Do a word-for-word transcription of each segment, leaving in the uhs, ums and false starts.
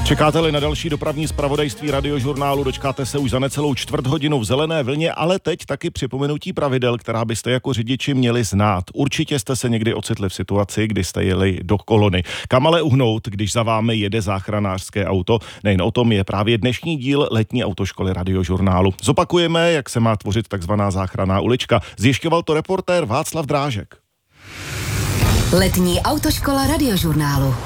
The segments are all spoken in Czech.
Čekáte-li na další dopravní zpravodajství Radiožurnálu, dočkáte se už za necelou čtvrt hodinu v Zelené vlně, ale teď taky připomenutí pravidel, která byste jako řidiči měli znát. Určitě jste se někdy ocitli v situaci, kdy jste jeli do kolony. Kam ale uhnout, když za vámi jede záchranářské auto? Nejen o tom je právě dnešní díl letní autoškoly Radiožurnálu. Zopakujeme, jak se má tvořit takzvaná záchranná ulička. Zjišťoval to reportér Václav Drážek. Letní autoškola Radiožurnálu.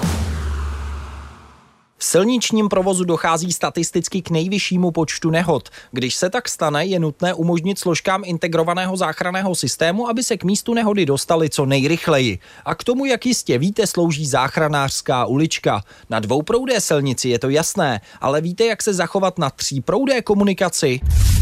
V silničním provozu dochází statisticky k nejvyššímu počtu nehod. Když se tak stane, je nutné umožnit složkám integrovaného záchranného systému, aby se k místu nehody dostali co nejrychleji. A k tomu, jak jistě víte, slouží záchranářská ulička. Na dvouproudé silnici je to jasné, ale víte, jak se zachovat na tříproudé komunikaci?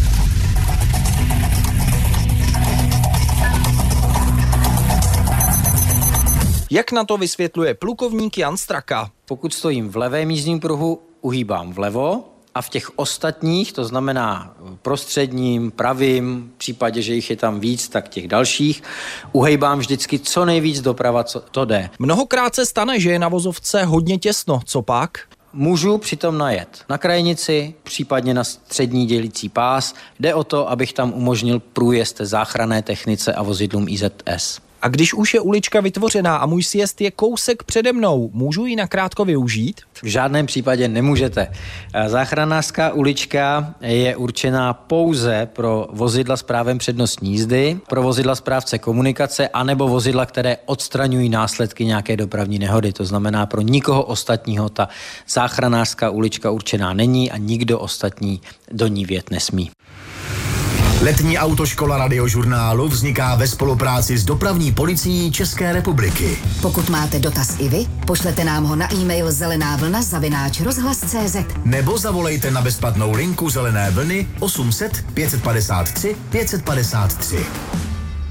Jak na to vysvětluje plukovník Jan Straka? Pokud stojím v levém jízdním pruhu, uhýbám vlevo a v těch ostatních, to znamená prostředním, pravým, v případě, že jich je tam víc, tak těch dalších, uhejbám vždycky co nejvíc doprava, co to jde. Mnohokrát se stane, že je na vozovce hodně těsno, co pak? Můžu přitom najet na krajnici, případně na střední dělící pás. Jde o to, abych tam umožnil průjezd záchranné technice a vozidlům I Z S. A když už je ulička vytvořená a můj sjezd je kousek přede mnou, můžu ji nakrátko využít? V žádném případě nemůžete. Záchranářská ulička je určená pouze pro vozidla s právem přednostní jízdy, pro vozidla správce komunikace anebo vozidla, které odstraňují následky nějaké dopravní nehody. To znamená, pro nikoho ostatního ta záchranářská ulička určená není a nikdo ostatní do ní vjet nesmí. Letní autoškola Radiožurnálu vzniká ve spolupráci s dopravní policií České republiky. Pokud máte dotaz i vy, pošlete nám ho na e-mail zelená vlna zavináč rozhlas tečka cé zet. Nebo zavolejte na bezplatnou linku Zelené vlny osm set pět set padesát tři pět set padesát tři.